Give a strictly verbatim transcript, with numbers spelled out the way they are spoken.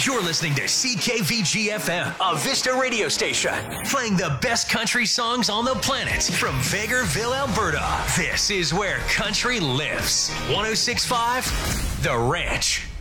You're listening to C K V G F M, a Vista radio station, playing the best country songs on the planet from Vegreville, Alberta. This is where country lives. one oh six point five The Ranch.